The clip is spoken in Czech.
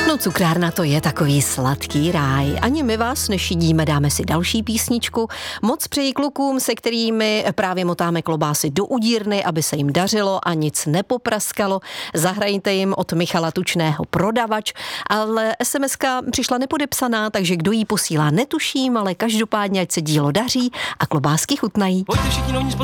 No, cukrárna to je takový sladký ráj. Ani my vás nešidíme, dáme si další písničku. Moc přeji klukům, se kterými právě motáme klobásy do udírny, aby se jim dařilo a nic nepopraskalo. Zahrajte jim od Michala Tučného Prodavač, ale SMS-ka přišla nepodepsaná, takže kdo jí posílá, netuším, ale každopádně ať se dílo daří a klobásky chutnají.